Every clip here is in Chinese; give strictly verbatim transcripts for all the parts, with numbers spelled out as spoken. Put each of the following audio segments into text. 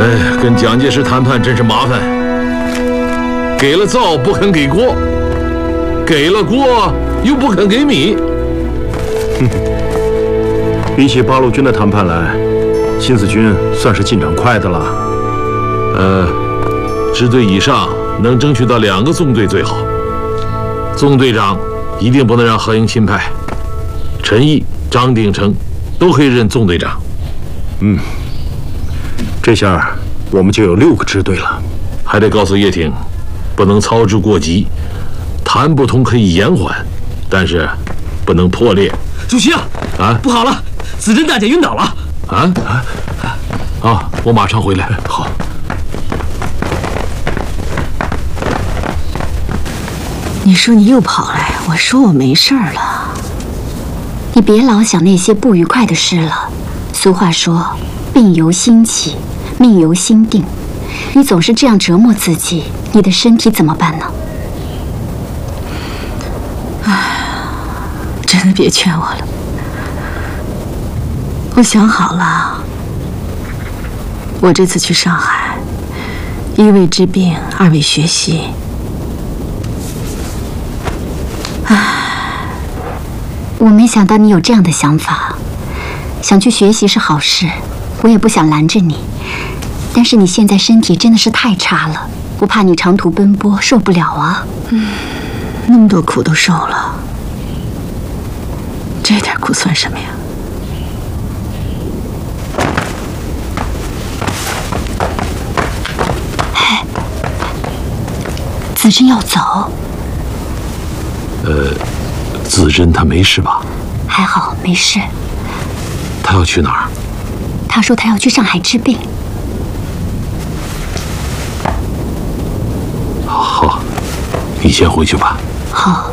哎，跟蒋介石谈判真是麻烦，给了灶不肯给锅，给了锅又不肯给米。 哼，比起八路军的谈判来，新四军算是进展快的了。 呃，支队以上能争取到两个纵队最好。纵队长一定不能让何应钦派，陈毅、张定成都可以任纵队长。 嗯。 这下我们就有六个支队了， 还得告诉叶挺，不能操之过急，谈不通可以延缓，但是不能破裂。 主席啊，啊，不好了，子珍大姐晕倒了。 啊啊啊！我马上回来。 好。 你说你又跑来，我说我没事儿了。 你别老想那些不愉快的事了。俗话说，病由心起。 命由心定，你总是这样折磨自己，你的身体怎么办呢？ 唉，真的别劝我了。我想好了，我这次去上海，一为治病，二为学习。 唉，我没想到你有这样的想法，想去学习是好事，我也不想拦着你。 但是你现在身体真的是太差了，我怕你长途奔波受不了啊。 嗯，那么多苦都受了，这点苦算什么呀？ 哎，子珍要走。 呃，子珍她没事吧？ 还好没事。 她要去哪儿？ 她说她要去上海治病。 好，你先回去吧。 好。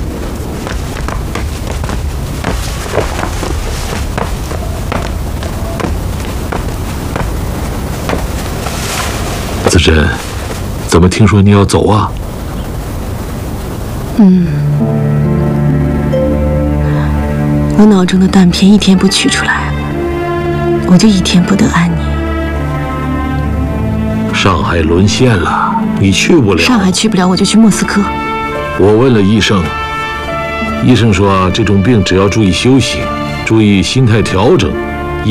子珍，怎么听说你要走啊？ 嗯，我脑中的弹片一天不取出来，我就一天不得安宁。 上海沦陷了。 你去不了， 上海去不了，我就去莫斯科。 我问了医生，医生说这种病只要注意休息，注意心态调整，